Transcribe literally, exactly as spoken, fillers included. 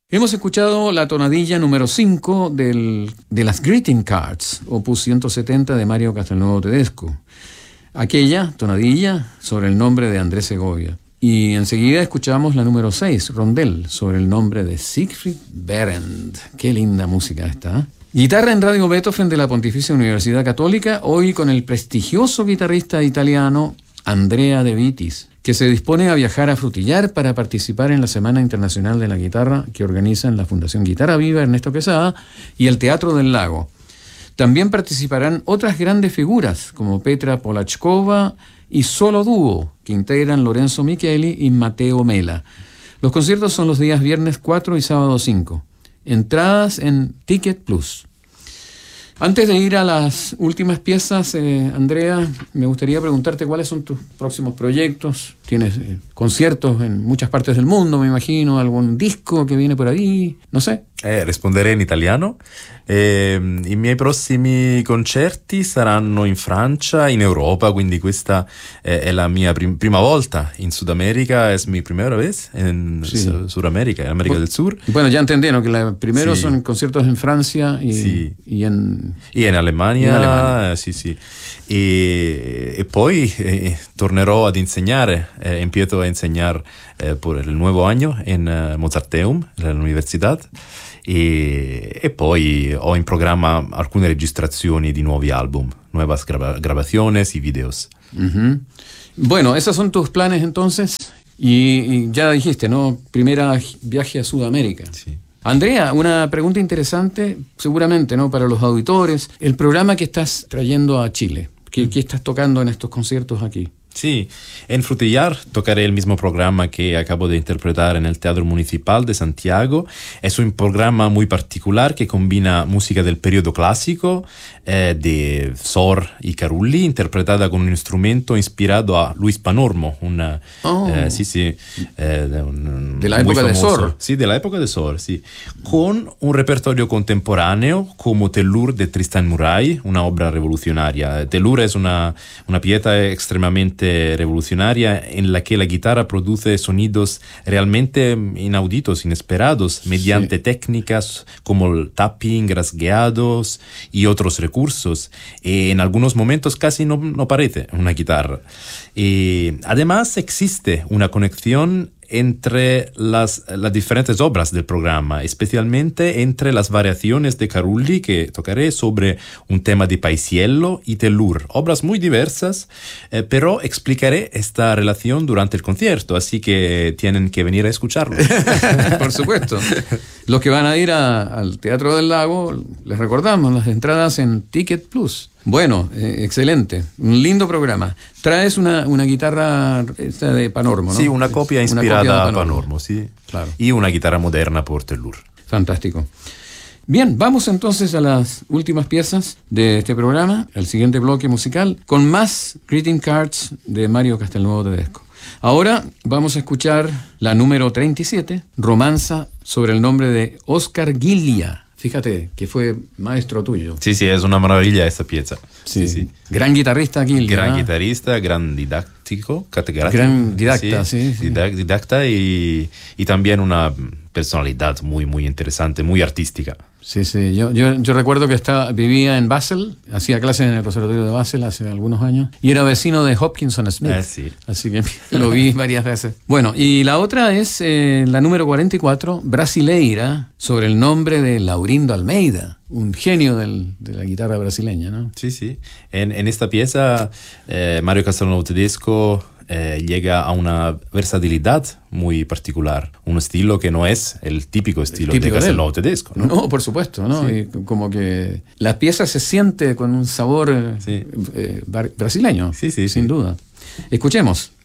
Hemos escuchado la tonadilla número cinco del, de las Greeting Cards, opus ciento setenta de Mario Castelnuovo Tedesco. Aquella tonadilla sobre el nombre de Andrés Segovia. Y enseguida escuchamos la número seis, Rondel, sobre el nombre de Siegfried Behrend. Qué linda música esta, ¿eh? Guitarra en Radio Beethoven de la Pontificia Universidad Católica, hoy con el prestigioso guitarrista italiano Andrea De Vitis, que se dispone a viajar a Frutillar para participar en la Semana Internacional de la Guitarra que organizan la Fundación Guitarra Viva Ernesto Quesada y el Teatro del Lago. También participarán otras grandes figuras como Petra Polachkova y Solo Dúo, que integran Lorenzo Micheli y Matteo Mela. Los conciertos son los días viernes cuatro y sábado cinco. Entradas en Ticket Plus. Antes de ir a las últimas piezas, eh, Andrea, me gustaría preguntarte cuáles son tus próximos proyectos. Tienes eh, conciertos en muchas partes del mundo, me imagino, algún disco che viene por ahí, non so. Eh, risponderei in italiano. Eh, I miei prossimi concerti saranno in Francia, in Europa, quindi questa eh, è la mia prim- prima volta in Sud America, es mi primera vez en sí. Su- Sudamérica, en América Bu- del Sur. Bueno, ya entendieron que la, primero sí. son conciertos en Francia y, sí. y en... E in Alemania, in Alemania. sì, sì. E, e poi eh, tornerò ad insegnare, eh, empiezo a enseñar eh, por el nuevo año en uh, Mozarteum, la universidad. E, e poi ho in programma alcune registrazioni di nuovi album, nuevas graba- grabaciones y videos. Uh-huh. Bueno, esos son tus planes entonces. Y, y ya dijiste, ¿no? Primera viaje a Sudamérica. Sí. Andrea, una pregunta interesante, seguramente, ¿no? Para los auditores. El programa que estás trayendo a Chile, ¿qué, qué estás tocando en estos conciertos aquí? Sí, en Frutillar tocaré el mismo programa que acabo de interpretar en el Teatro Municipal de Santiago. Es un programa muy particular que combina música del periodo clásico eh, de Sor y Carulli, interpretada con un instrumento inspirado a Luis Panormo, una, oh. eh, sí, sí, eh, de, un, de la época de Sor. Sí, de la época de Sor, sí. Con un repertorio contemporáneo como Tellur de Tristan Murray, una obra revolucionaria. Tellur es una, una pieza extremadamente revolucionaria en la que la guitarra produce sonidos realmente inauditos, inesperados, mediante sí. técnicas como el tapping, rasgueados y otros recursos. Y en algunos momentos casi no, no parece una guitarra. Y además existe una conexión entre las, las diferentes obras del programa, especialmente entre las variaciones de Carulli que tocaré sobre un tema de Paisiello y Tellur, obras muy diversas, eh, pero explicaré esta relación durante el concierto, así que tienen que venir a escucharlo. Por supuesto. Los que van a ir a, al Teatro del Lago, les recordamos las entradas en Ticket Plus. Bueno, eh, excelente, un lindo programa. Traes una, una guitarra esta de Panormo, ¿no? Sí, una copia inspirada una copia a Panormo. Panormo, sí. Claro. Y una guitarra moderna por Tellur. Fantástico. Bien, vamos entonces a las últimas piezas de este programa, el siguiente bloque musical, con más Greeting Cards de Mario Castelnuovo Tedesco. Ahora vamos a escuchar la número treinta y siete, Romanza sobre el nombre de Oscar Ghiglia. Fíjate que fue maestro tuyo. Sí, sí, es una maravilla esta pieza. Sí, sí. sí. Gran guitarrista Ghiglia. Gran ¿eh? guitarrista, gran didáctico, catedrático. Gran didacta, sí. sí, sí. Didacta y, y también una personalidad muy, muy interesante, muy artística. Sí, sí. Yo, yo, yo recuerdo que estaba, vivía en Basel, hacía clases en el Conservatorio de Basel hace algunos años, y era vecino de Hopkinson Smith. Ah, sí. Así que lo vi varias veces. Bueno, y la otra es eh, la número cuarenta y cuatro, Brasileira, sobre el nombre de Laurindo Almeida, un genio del, de la guitarra brasileña, ¿no? Sí, sí. En, en esta pieza, eh, Mario Castelnuovo Tedesco Eh, llega a una versatilidad muy particular, un estilo que no es el típico estilo el típico de Castelnuovo Tedesco, ¿no? No, por supuesto, ¿no? Sí. Y como que la pieza se siente con un sabor sí. eh, brasileño, sí, sí, sin sí. duda. Escuchemos.